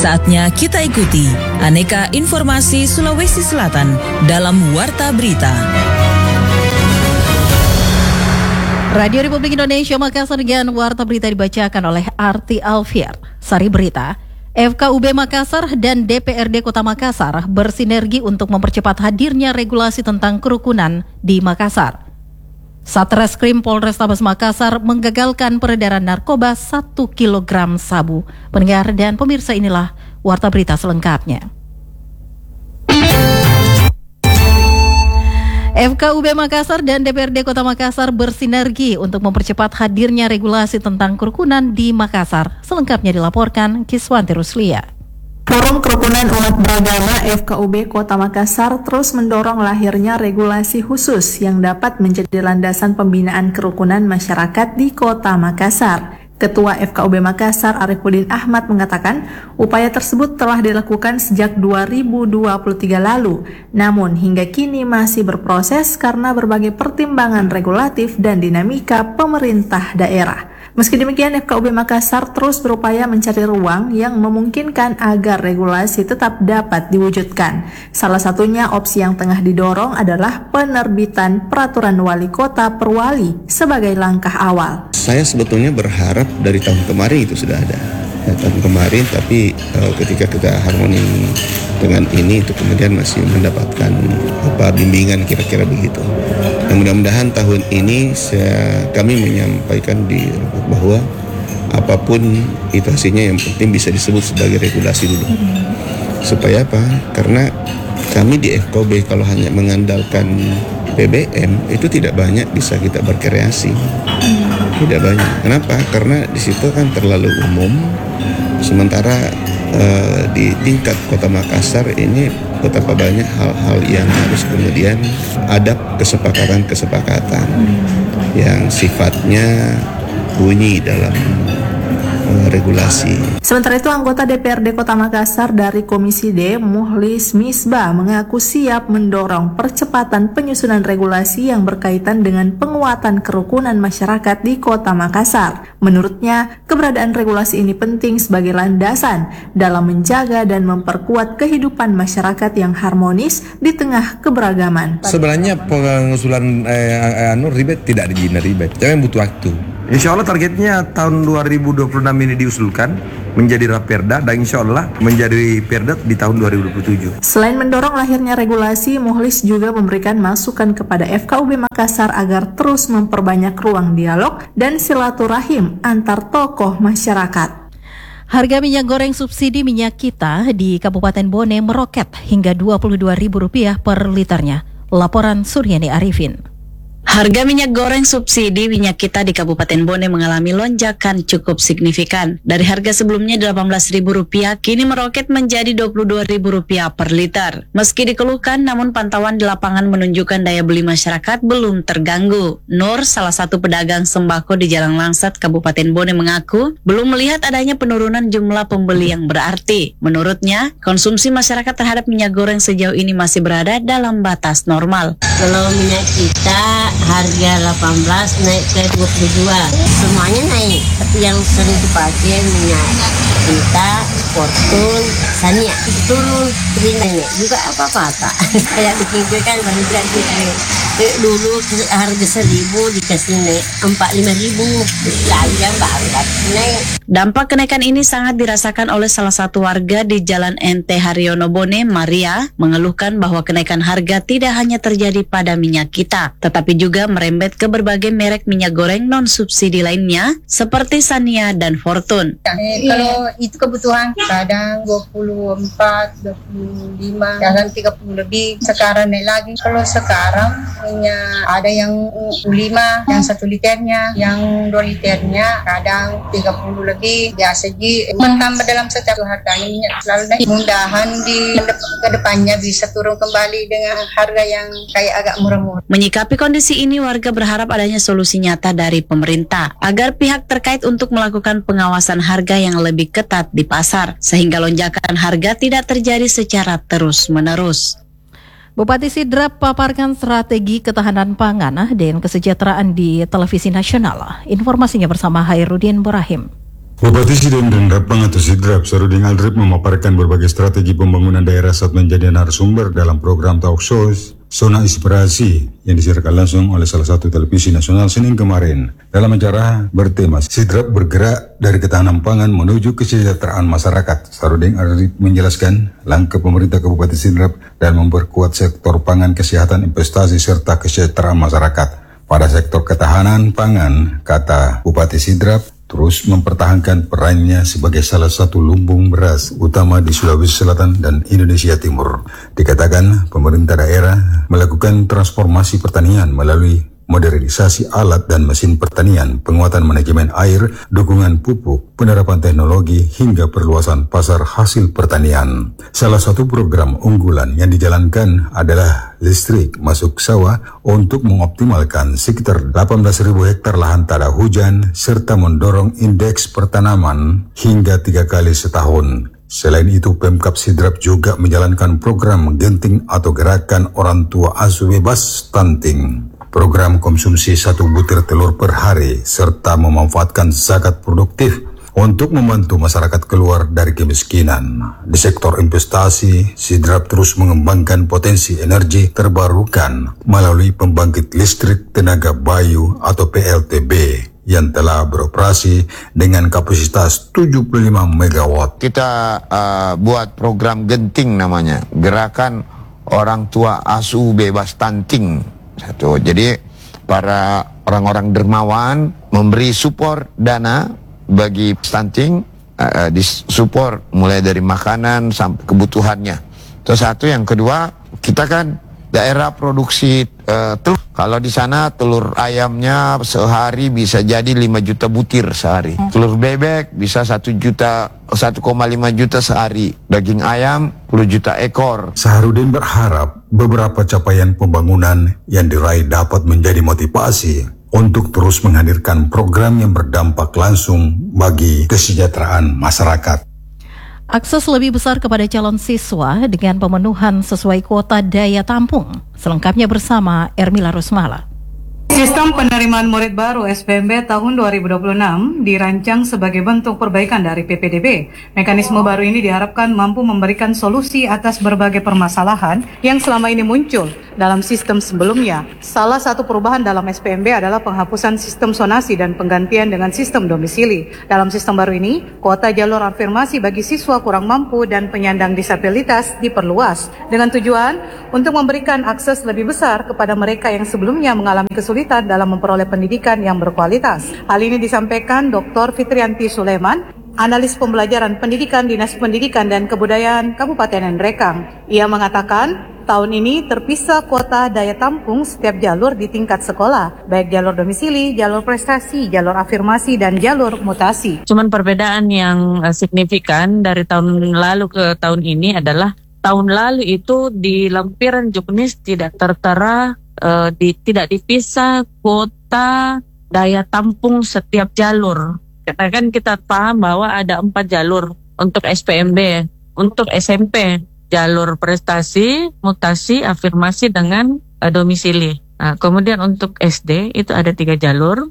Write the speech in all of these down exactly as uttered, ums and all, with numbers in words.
Saatnya kita ikuti aneka informasi Sulawesi Selatan dalam Warta Berita. Radio Republik Indonesia Makassar dengan Warta Berita dibacakan oleh Arti Alfier. Sari Berita, F K U B Makassar dan D P R D Kota Makassar bersinergi untuk mempercepat hadirnya regulasi tentang kerukunan di Makassar. Satreskrim Polrestabes Makassar menggagalkan peredaran narkoba satu kilogram sabu. Pendengar dan pemirsa, inilah Warta Berita selengkapnya. F K U B Makassar dan D P R D Kota Makassar bersinergi untuk mempercepat hadirnya regulasi tentang kerukunan di Makassar. Selengkapnya dilaporkan Kiswanti Ruslia. Forum Kerukunan Umat Beragama F K U B Kota Makassar terus mendorong lahirnya regulasi khusus yang dapat menjadi landasan pembinaan kerukunan masyarakat di Kota Makassar. Ketua F K U B Makassar Arifuddin Ahmad mengatakan upaya tersebut telah dilakukan sejak dua ribu dua puluh tiga lalu, namun hingga kini masih berproses karena berbagai pertimbangan regulatif dan dinamika pemerintah daerah. Meski demikian, F K U B Makassar terus berupaya mencari ruang yang memungkinkan agar regulasi tetap dapat diwujudkan. Salah satunya opsi yang tengah didorong adalah penerbitan peraturan wali kota per wali sebagai langkah awal. Saya sebetulnya berharap dari tahun kemarin itu sudah ada. Ya, tahun kemarin, tapi uh, ketika kita harmoni dengan ini itu kemudian masih mendapatkan apa bimbingan kira-kira begitu. Nah, mudah-mudahan tahun ini saya, kami menyampaikan di bahwa apapun itu hasilnya yang penting bisa disebut sebagai regulasi dulu. Supaya apa? Karena kami di F K U B kalau hanya mengandalkan B B M itu tidak banyak bisa kita berkreasi. Tidak banyak. Kenapa? Karena di situ kan terlalu umum. Sementara uh, di tingkat Kota Makassar ini betapa banyak hal-hal yang harus kemudian ada kesepakatan-kesepakatan yang sifatnya bunyi dalam uh, regulasi. Sementara itu, anggota D P R D Kota Makassar dari Komisi D, Muhlis Misbah, mengaku siap mendorong percepatan penyusunan regulasi yang berkaitan dengan penguatan kerukunan masyarakat di Kota Makassar. Menurutnya, keberadaan regulasi ini penting sebagai landasan dalam menjaga dan memperkuat kehidupan masyarakat yang harmonis di tengah keberagaman. Sebenarnya pengusulan eh, anu ribet tidak diizin ribet, jangan butuh waktu. Insya Allah targetnya tahun dua ribu dua puluh enam ini diusulkan menjadi Raperda dan insya Allah menjadi Perda di tahun dua ribu dua puluh tujuh. Selain mendorong lahirnya regulasi, Muhlis juga memberikan masukan kepada F K U B Makassar agar terus memperbanyak ruang dialog dan silaturahim antar tokoh masyarakat. Harga minyak goreng subsidi minyak kita di Kabupaten Bone meroket hingga dua puluh dua ribu rupiah per liternya. Laporan Suryani Arifin. Harga minyak goreng subsidi minyak kita di Kabupaten Bone mengalami lonjakan cukup signifikan. Dari harga sebelumnya delapan belas ribu rupiah, kini meroket menjadi dua puluh dua ribu rupiah per liter. Meski dikeluhkan, namun pantauan di lapangan menunjukkan daya beli masyarakat belum terganggu. Nur, salah satu pedagang sembako di Jalan Langsat, Kabupaten Bone mengaku belum melihat adanya penurunan jumlah pembeli yang berarti. Menurutnya, konsumsi masyarakat terhadap minyak goreng sejauh ini masih berada dalam batas normal. Kalau minyak kita harga delapan belas naik ke dua puluh dua, semuanya naik, tapi yang sering dipakai minyak kita, Fortune, Sania turun, ringannya juga apa-apa kayak bikin kan baru jadi dulu harga seribu dikasih naik empat lima ribu, lalu yang baru naik. Dampak kenaikan ini sangat dirasakan oleh salah satu warga di Jalan N T Haryono Bone, Maria, mengeluhkan bahwa kenaikan harga tidak hanya terjadi pada minyak kita, tetapi juga merembet ke berbagai merek minyak goreng non-subsidi lainnya, seperti Sania dan Fortune. Eh, kalau itu kebutuhan, kadang dua puluh empat, dua puluh lima, kadang tiga puluh lebih, sekarang naik lagi. Kalau sekarang, minyak ada yang lima, yang satu liternya, yang dua liternya, kadang tiga puluh lebih. Biasa ji menambah dalam setiap harganya minyak selalu naik. Mudahan di kedepannya bisa turun kembali dengan harga yang kayak agak murah-murah. Menyikapi kondisi ini, warga berharap adanya solusi nyata dari pemerintah agar pihak terkait untuk melakukan pengawasan harga yang lebih ketat di pasar sehingga lonjakan harga tidak terjadi secara terus-menerus. Bupati Sidrap paparkan strategi ketahanan pangan dan kesejahteraan di televisi nasional. Informasinya bersama Hairudin Burahim. Bupati Sidendendapang atau Sidrap, Saruding Aldrip memaparkan berbagai strategi pembangunan daerah saat menjadi narasumber dalam program talk show Zona Inspirasi yang disiarkan langsung oleh salah satu televisi nasional Senin kemarin. Dalam acara bertema Sidrap bergerak dari ketahanan pangan menuju kesejahteraan masyarakat, Saruding Aldrip menjelaskan langkah pemerintah Kabupaten Sidrap dan memperkuat sektor pangan, kesehatan, investasi, serta kesejahteraan masyarakat. Pada sektor ketahanan pangan, kata Bupati Sidrap, terus mempertahankan perannya sebagai salah satu lumbung beras utama di Sulawesi Selatan dan Indonesia Timur. Dikatakan pemerintah daerah melakukan transformasi pertanian melalui modernisasi alat dan mesin pertanian, penguatan manajemen air, dukungan pupuk, penerapan teknologi, hingga perluasan pasar hasil pertanian. Salah satu program unggulan yang dijalankan adalah listrik masuk sawah untuk mengoptimalkan sekitar delapan belas ribu hektar lahan tak ada hujan, serta mendorong indeks pertanaman hingga tiga kali setahun. Selain itu, Pemkab Sidrap juga menjalankan program genting atau gerakan orang tua asuh bebas stunting. Program konsumsi satu butir telur per hari, serta memanfaatkan zakat produktif untuk membantu masyarakat keluar dari kemiskinan. Di sektor investasi, Sidrap terus mengembangkan potensi energi terbarukan melalui pembangkit listrik tenaga bayu atau P L T B yang telah beroperasi dengan kapasitas tujuh puluh lima megawatt. Kita uh, buat program genting namanya, gerakan orang tua asuh bebas stunting. Satu, jadi para orang-orang dermawan memberi support dana bagi stunting, uh, disupport mulai dari makanan sampai kebutuhannya. Itu satu. Yang kedua, kita kan daerah produksi uh, telur. Kalau di sana telur ayamnya sehari bisa jadi lima juta butir sehari. Hmm. Telur bebek bisa satu juta, satu koma lima juta sehari. Daging ayam sepuluh juta ekor. Saharudin berharap beberapa capaian pembangunan yang diraih dapat menjadi motivasi untuk terus menghadirkan program yang berdampak langsung bagi kesejahteraan masyarakat. Akses lebih besar kepada calon siswa dengan pemenuhan sesuai kuota daya tampung. Selengkapnya bersama Ermila Rusmala. Sistem penerimaan murid baru S B M B tahun dua ribu dua puluh enam dirancang sebagai bentuk perbaikan dari P P D B. Mekanisme baru ini diharapkan mampu memberikan solusi atas berbagai permasalahan yang selama ini muncul dalam sistem sebelumnya. Salah satu perubahan dalam S B M B adalah penghapusan sistem sonasi dan penggantian dengan sistem domisili. Dalam sistem baru ini, kuota jalur afirmasi bagi siswa kurang mampu dan penyandang disabilitas diperluas dengan tujuan untuk memberikan akses lebih besar kepada mereka yang sebelumnya mengalami kesulitan dalam memperoleh pendidikan yang berkualitas. Hal ini disampaikan Doktor Fitrianti Sulaiman, analis pembelajaran pendidikan Dinas Pendidikan dan Kebudayaan Kabupaten Nrekang. Ia mengatakan, tahun ini terpisah kuota daya tampung setiap jalur di tingkat sekolah, baik jalur domisili, jalur prestasi, jalur afirmasi, dan jalur mutasi. Cuman perbedaan yang signifikan dari tahun lalu ke tahun ini adalah tahun lalu itu di lampiran Juknis tidak tertera, uh, di, tidak dipisah kuota daya tampung setiap jalur. Karena kan kita paham bahwa ada empat jalur untuk S P M B, untuk S M P, jalur prestasi, mutasi, afirmasi, dengan uh, domisili. Nah, kemudian untuk S D itu ada tiga jalur,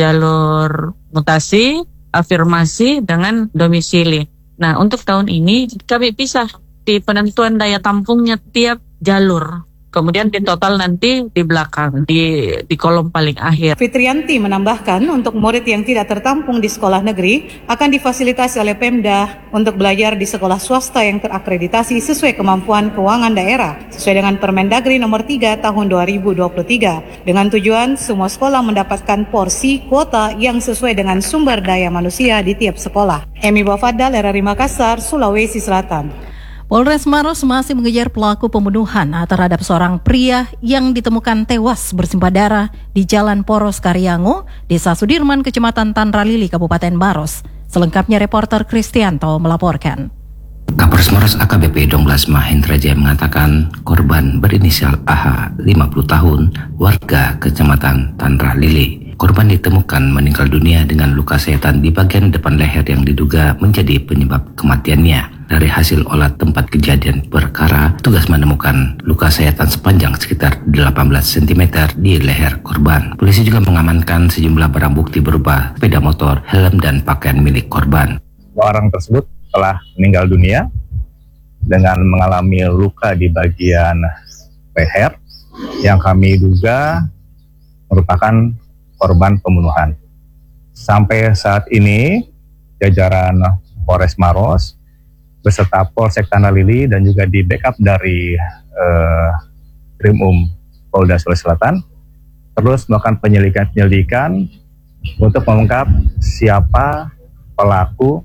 jalur mutasi, afirmasi, dengan domisili. Nah, untuk tahun ini kami pisah di penentuan daya tampungnya tiap jalur. Kemudian di total nanti di belakang, di di kolom paling akhir. Fitrianti menambahkan, untuk murid yang tidak tertampung di sekolah negeri akan difasilitasi oleh Pemda untuk belajar di sekolah swasta yang terakreditasi sesuai kemampuan keuangan daerah, sesuai dengan Permendagri nomor tiga tahun dua ribu dua puluh tiga, dengan tujuan semua sekolah mendapatkan porsi kuota yang sesuai dengan sumber daya manusia di tiap sekolah. Emi Bafadal, R R I Makassar, Sulawesi Selatan. Polres Maros masih mengejar pelaku pembunuhan terhadap seorang pria yang ditemukan tewas bersimbah darah di Jalan Poros Karyango, Desa Sudirman, Kecamatan Tanralili, Kabupaten Maros. Selengkapnya reporter Kristianto melaporkan. Kapolres Maros A K B P Donglas Mahendra Jaya mengatakan korban berinisial A H, lima puluh tahun, warga Kecamatan Tanralili. Korban ditemukan meninggal dunia dengan luka sayatan di bagian depan leher yang diduga menjadi penyebab kematiannya. Dari hasil olah tempat kejadian perkara, tugas menemukan luka sayatan sepanjang sekitar delapan belas sentimeter di leher korban. Polisi juga mengamankan sejumlah barang bukti berupa sepeda motor, helm, dan pakaian milik korban. Orang tersebut telah meninggal dunia dengan mengalami luka di bagian leher yang kami duga merupakan korban pembunuhan. Sampai saat ini, jajaran Polres Maros beserta Polsek Tanah Lili dan juga di backup dari eh, Krimum Polda Sulawesi Selatan terus melakukan penyelidikan-penyelidikan untuk mengungkap siapa pelaku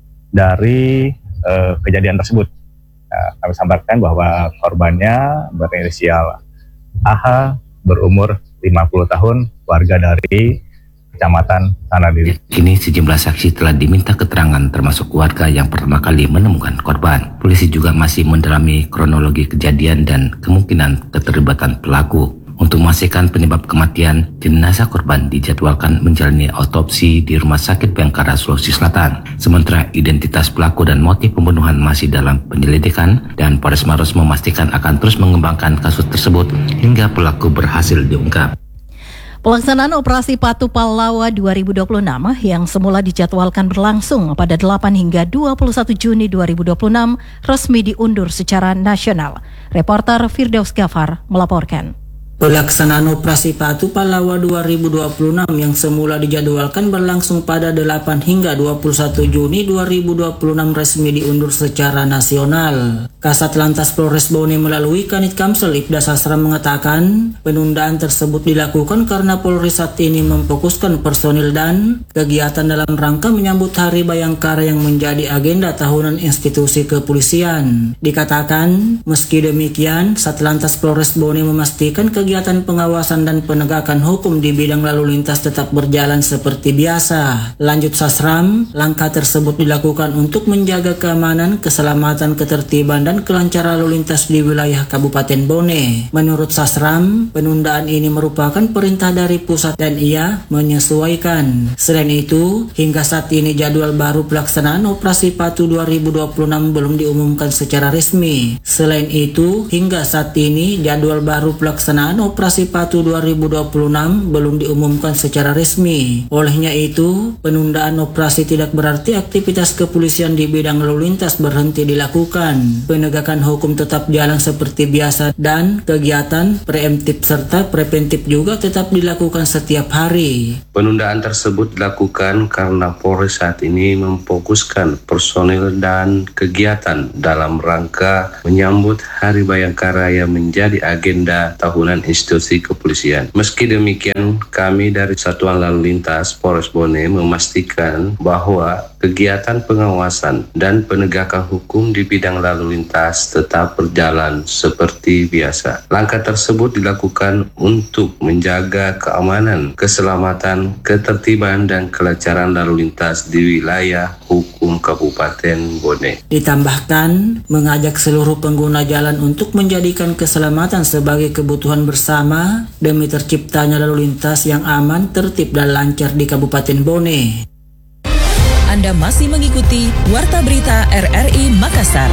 dari eh, kejadian tersebut. Nah, kami sampaikan bahwa korbannya berinisial A H, berumur lima puluh tahun, warga dari Kecamatan Tanah Lili. Kini sejumlah saksi telah diminta keterangan termasuk warga yang pertama kali menemukan korban. Polisi juga masih mendalami kronologi kejadian dan kemungkinan keterlibatan pelaku. Untuk memastikan penyebab kematian, jenazah korban dijadwalkan menjalani otopsi di Rumah Sakit Bayangkara, Sulawesi Selatan. Sementara identitas pelaku dan motif pembunuhan masih dalam penyelidikan dan Polres Maros memastikan akan terus mengembangkan kasus tersebut hingga pelaku berhasil diungkap. Pelaksanaan Operasi Patu Pallawa dua ribu dua puluh enam yang semula dijadwalkan berlangsung pada delapan hingga dua puluh satu Juni dua ribu dua puluh enam resmi diundur secara nasional. Reporter Firdaus Gafar melaporkan. Pelaksanaan Operasi Patu Pallawa dua ribu dua puluh enam yang semula dijadwalkan berlangsung pada delapan hingga dua puluh satu Juni dua ribu dua puluh enam resmi diundur secara nasional. Kasat Lantas Polres Bone melalui Kanit Kamsel Ibda Sastra mengatakan penundaan tersebut dilakukan karena Polri saat ini memfokuskan personil dan kegiatan dalam rangka menyambut Hari Bayangkara yang menjadi agenda tahunan institusi kepolisian. Dikatakan, meski demikian, Satlantas Polres Bone memastikan kegiatan pengawasan dan penegakan hukum di bidang lalu lintas tetap berjalan seperti biasa. Lanjut Sasram, langkah tersebut dilakukan untuk menjaga keamanan, keselamatan, ketertiban, dan kelancaran lalu lintas di wilayah Kabupaten Bone. Menurut Sasram, penundaan ini merupakan perintah dari pusat dan ia menyesuaikan. Selain itu, hingga saat ini jadwal baru pelaksanaan Operasi Patu dua ribu dua puluh enam belum diumumkan secara resmi. Selain itu, hingga saat ini jadwal baru pelaksanaan Operasi Patu dua ribu dua puluh enam belum diumumkan secara resmi. Olehnya itu, penundaan operasi tidak berarti aktivitas kepolisian di bidang lalu lintas berhenti dilakukan. Penegakan hukum tetap jalan seperti biasa dan kegiatan preemptif serta preventif juga tetap dilakukan setiap hari. Penundaan tersebut dilakukan karena Polres saat ini memfokuskan personil dan kegiatan dalam rangka menyambut Hari Bayangkara yang menjadi agenda tahunan institusi kepolisian. Meski demikian, kami dari Satuan Lalu Lintas Polres Bone memastikan bahwa kegiatan pengawasan dan penegakan hukum di bidang lalu lintas tetap berjalan seperti biasa. Langkah tersebut dilakukan untuk menjaga keamanan, keselamatan, ketertiban, dan kelancaran lalu lintas di wilayah hukum Kabupaten Bone. Ditambahkan, mengajak seluruh pengguna jalan untuk menjadikan keselamatan sebagai kebutuhan bersama demi terciptanya lalu lintas yang aman, tertib, dan lancar di Kabupaten Bone. Anda masih mengikuti Warta Berita R R I Makassar.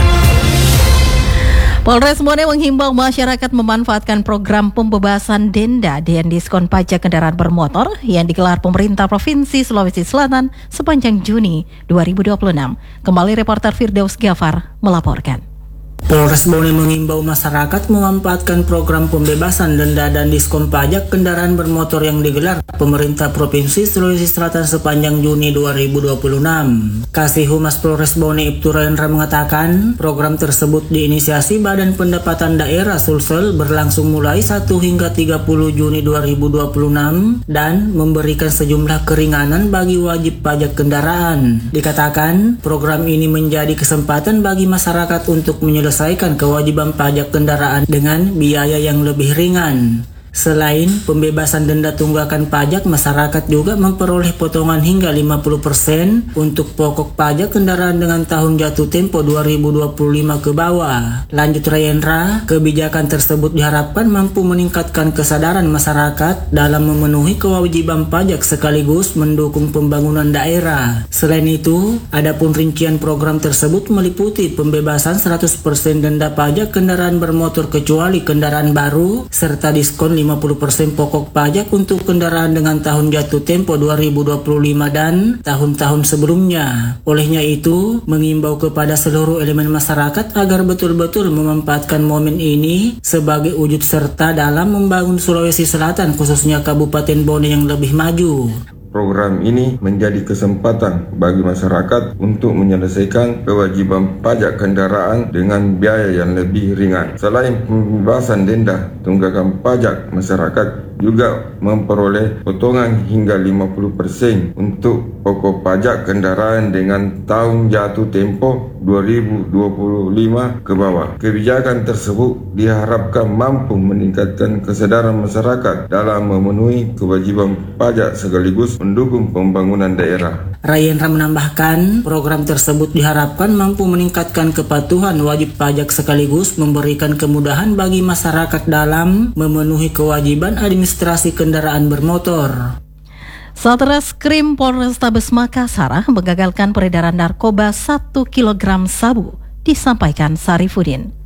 Polres Bone menghimbau masyarakat memanfaatkan program pembebasan denda dan diskon pajak kendaraan bermotor yang digelar pemerintah Provinsi Sulawesi Selatan sepanjang Juni dua ribu dua puluh enam. Kembali reporter Firdaus Gafar melaporkan. Polres Bone mengimbau masyarakat memanfaatkan program pembebasan denda dan diskon pajak kendaraan bermotor yang digelar pemerintah Provinsi Sulawesi Selatan sepanjang Juni dua ribu dua puluh enam. Kasih Humas Polres Bone Ibtu Rendra mengatakan program tersebut diinisiasi Badan Pendapatan Daerah Sulsel berlangsung mulai satu hingga tiga puluh Juni dua ribu dua puluh enam dan memberikan sejumlah keringanan bagi wajib pajak kendaraan. Dikatakan program ini menjadi kesempatan bagi masyarakat untuk menyelesaikan menyelesaikan kewajiban pajak kendaraan dengan biaya yang lebih ringan. Selain pembebasan denda tunggakan pajak, masyarakat juga memperoleh potongan hingga lima puluh persen untuk pokok pajak kendaraan dengan tahun jatuh tempo dua ribu dua puluh lima ke bawah. Lanjut Rayendra, kebijakan tersebut diharapkan mampu meningkatkan kesadaran masyarakat dalam memenuhi kewajiban pajak sekaligus mendukung pembangunan daerah. Selain itu, adapun rincian program tersebut meliputi pembebasan seratus persen denda pajak kendaraan bermotor kecuali kendaraan baru serta diskon lima puluh persen pokok pajak untuk kendaraan dengan tahun jatuh tempo dua ribu dua puluh lima dan tahun-tahun sebelumnya. Olehnya itu, mengimbau kepada seluruh elemen masyarakat agar betul-betul memanfaatkan momen ini sebagai wujud serta dalam membangun Sulawesi Selatan, khususnya Kabupaten Bone yang lebih maju. Program ini menjadi kesempatan bagi masyarakat untuk menyelesaikan kewajiban pajak kendaraan dengan biaya yang lebih ringan. Selain pembebasan denda tunggakan pajak, masyarakat juga memperoleh potongan hingga lima puluh persen untuk pokok pajak kendaraan dengan tahun jatuh tempo dua ribu dua puluh lima ke bawah. Kebijakan tersebut diharapkan mampu meningkatkan kesadaran masyarakat dalam memenuhi kewajiban pajak sekaligus mendukung pembangunan daerah. Rayendra menambahkan, program tersebut diharapkan mampu meningkatkan kepatuhan wajib pajak sekaligus memberikan kemudahan bagi masyarakat dalam memenuhi kewajiban administrasi kendaraan bermotor. Satreskrim Polrestabes Makassar menggagalkan peredaran narkoba satu kilogram sabu, disampaikan Sarifudin.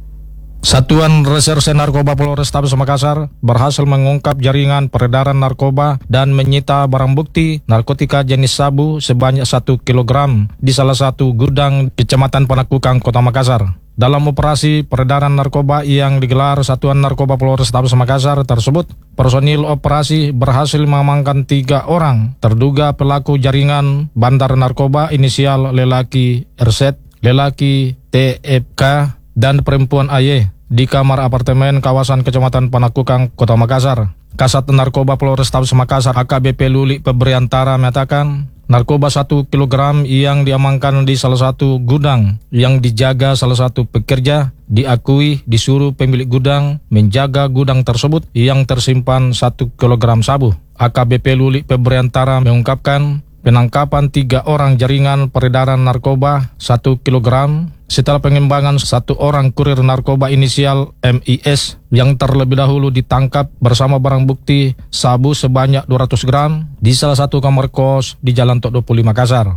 Satuan Reserse Narkoba Polrestabes Makassar berhasil mengungkap jaringan peredaran narkoba dan menyita barang bukti narkotika jenis sabu sebanyak satu kilogram di salah satu gudang Kecamatan Panakukang, Kota Makassar. Dalam operasi peredaran narkoba yang digelar Satuan Narkoba Polrestabes Makassar tersebut, personil operasi berhasil mengamankan tiga orang terduga pelaku jaringan bandar narkoba inisial lelaki R Z, lelaki T F K, dan perempuan A Y di kamar apartemen kawasan Kecamatan Panakukang, Kota Makassar. Kasat Narkoba Polrestabes Makassar A K B P Luli Pebriantara mengatakan, narkoba satu kilogram yang diamankan di salah satu gudang yang dijaga salah satu pekerja diakui disuruh pemilik gudang menjaga gudang tersebut yang tersimpan satu kilogram sabu. A K B P Luli Pebriantara mengungkapkan penangkapan tiga orang jaringan peredaran narkoba satu kilogram setelah pengembangan satu orang kurir narkoba inisial M I S yang terlebih dahulu ditangkap bersama barang bukti sabu sebanyak dua ratus gram di salah satu kamar kos di Jalan Tok dua puluh lima Makassar.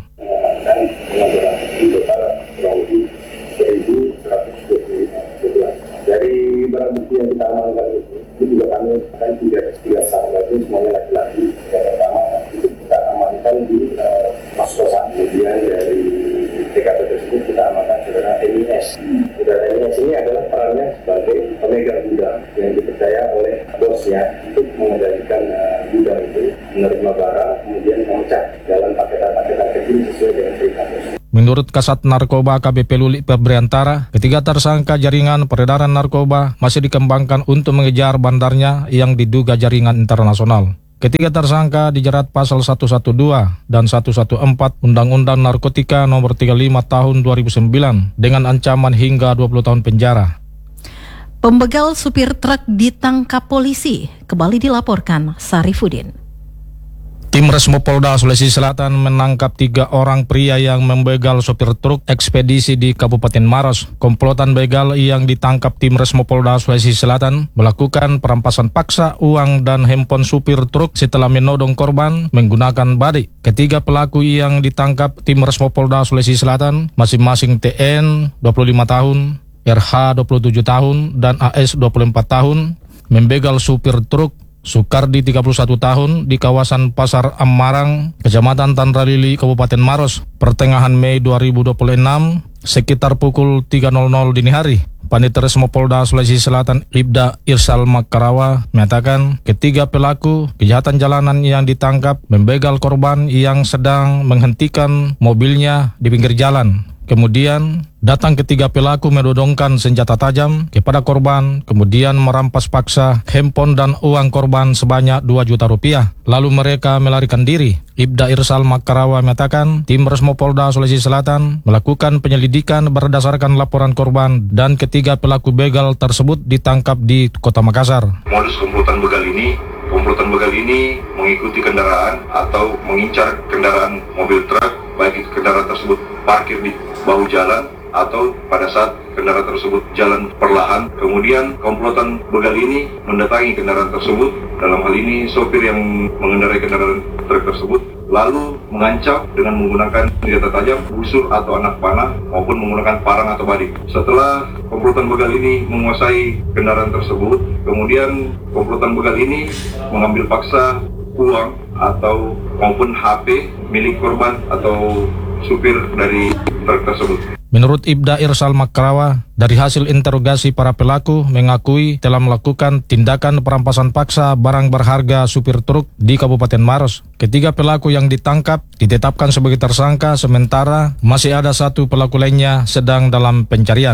Dari barang bukti yang kita amankan itu juga kami akan tiga tiga sahabat itu semuanya laki-laki. Yang pertama itu kita amankan di uh, Mas Kosan, kemudian dari T K P tersebut kita amankan saudara M I S. Saudara M I S ini adalah perannya sebagai pemegang gudang yang dipercaya oleh bosnya untuk mengendalikan uh, gudang itu, menerima barang, kemudian memecah dalam paketan-paketan kecil sesuai dengan perintah bos. Menurut Kasat Narkoba K B P Luli Pebriantara, ketiga tersangka jaringan peredaran narkoba masih dikembangkan untuk mengejar bandarnya yang diduga jaringan internasional. Ketiga tersangka dijerat pasal seratus dua belas dan seratus empat belas Undang-Undang Narkotika nomor tiga puluh lima tahun dua ribu sembilan dengan ancaman hingga dua puluh tahun penjara. Pembegal supir truk ditangkap polisi, kembali dilaporkan Sarifudin. Tim Resmo Polda Sulawesi Selatan menangkap tiga orang pria yang membegal sopir truk ekspedisi di Kabupaten Maros. Komplotan begal yang ditangkap tim Resmo Polda Sulawesi Selatan melakukan perampasan paksa uang dan handphone supir truk setelah menodong korban menggunakan badik. Ketiga pelaku yang ditangkap tim Resmo Polda Sulawesi Selatan masing-masing T N dua puluh lima tahun, R H dua puluh tujuh tahun, dan A S dua puluh empat tahun membegal supir truk Sukardi tiga puluh satu tahun di kawasan Pasar Amarang, Kecamatan Tandralili, Kabupaten Maros, pertengahan Mei dua ribu dua puluh enam sekitar pukul tiga nol nol dini hari. Panit Resmo Polda Sulawesi Selatan Ibda Irsal Makarawa menyatakan ketiga pelaku kejahatan jalanan yang ditangkap membegal korban yang sedang menghentikan mobilnya di pinggir jalan. kemudian datang ketiga pelaku menodongkan senjata tajam kepada korban, kemudian merampas paksa handphone dan uang korban sebanyak dua juta rupiah. Lalu mereka melarikan diri. Ibda Irsal Makarawa mengatakan tim Resmo Polda Sulawesi Selatan melakukan penyelidikan berdasarkan laporan korban dan ketiga pelaku begal tersebut ditangkap di Kota Makassar. Modus komplotan begal ini Komplotan begal ini mengikuti kendaraan atau mengincar kendaraan mobil truk, baik itu kendaraan tersebut parkir di bahu jalan atau pada saat kendaraan tersebut jalan perlahan. Kemudian komplotan begal ini mendatangi kendaraan tersebut, dalam hal ini sopir yang mengendarai kendaraan truk tersebut, lalu mengancam dengan menggunakan senjata tajam, busur atau anak panah maupun menggunakan parang atau badik. Setelah komplotan begal ini menguasai kendaraan tersebut, kemudian komplotan begal ini mengambil paksa uang atau maupun H P milik korban atau supir dari truk tersebut. Menurut Ibda Irsal Makarawa, dari hasil interogasi para pelaku mengakui telah melakukan tindakan perampasan paksa barang berharga supir truk di Kabupaten Maros. Ketiga pelaku yang ditangkap ditetapkan sebagai tersangka, sementara masih ada satu pelaku lainnya sedang dalam pencarian.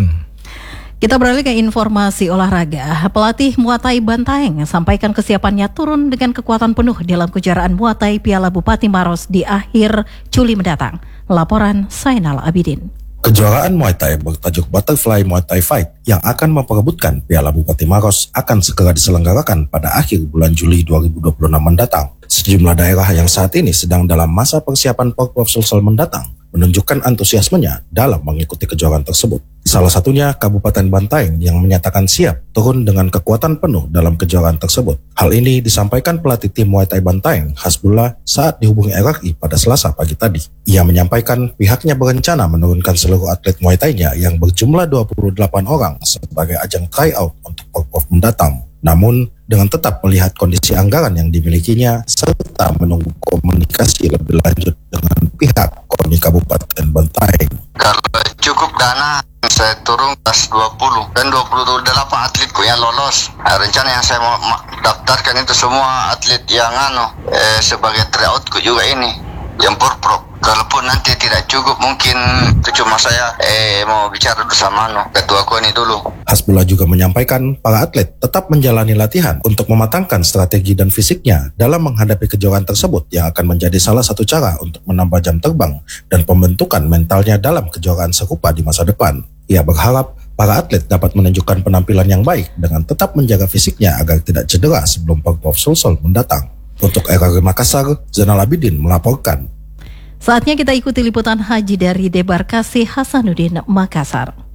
Kita beralih ke informasi olahraga. Pelatih Muay Thai Bantaeng sampaikan kesiapannya turun dengan kekuatan penuh dalam kejuaraan Muay Thai Piala Bupati Maros di akhir Juli mendatang. Laporan Zainal Abidin. Kejuaraan Muay Thai bertajuk Butterfly Muay Thai Fight yang akan memperebutkan Piala Bupati Maros akan segera diselenggarakan pada akhir bulan Juli dua ribu dua puluh enam mendatang. Sejumlah daerah yang saat ini sedang dalam masa persiapan Porprov Sulsel mendatang menunjukkan antusiasmenya dalam mengikuti kejuaraan tersebut. Salah satunya Kabupaten Bantaeng yang menyatakan siap turun dengan kekuatan penuh dalam kejuaraan tersebut. Hal ini disampaikan pelatih tim Muay Thai Bantaeng, Hasbullah, saat dihubungi R R I pada Selasa pagi tadi. Ia menyampaikan pihaknya berencana menurunkan seluruh atlet Muay Thai-nya yang berjumlah dua puluh delapan orang sebagai ajang tryout untuk Porprov mendatang. Namun, dengan tetap melihat kondisi anggaran yang dimilikinya, serta menunggu komunikasi lebih lanjut dengan pihak KONI Kabupaten Bantaeng. Kalau cukup dana, saya turun kelas dua puluh dan dua puluh delapan atletku yang lolos. Nah, rencana yang saya mau daftarkan itu semua atlet yang anu eh, sebagai tryoutku juga ini, yang Porprov. Kalaupun nanti tidak cukup, mungkin itu cuma saya eh mau bicara dulu sama anu ketua KONI dulu. Hasbullah juga menyampaikan para atlet tetap menjalani latihan untuk mematangkan strategi dan fisiknya dalam menghadapi kejuaraan tersebut yang akan menjadi salah satu cara untuk menambah jam terbang dan pembentukan mentalnya dalam kejuaraan serupa di masa depan. Ia berharap para atlet dapat menunjukkan penampilan yang baik dengan tetap menjaga fisiknya agar tidak cedera sebelum Porprov Sulsel mendatang. Untuk R R I Makassar, Zainal Abidin melaporkan. Saatnya kita ikuti liputan haji dari Debarkasi Hasanuddin Makassar.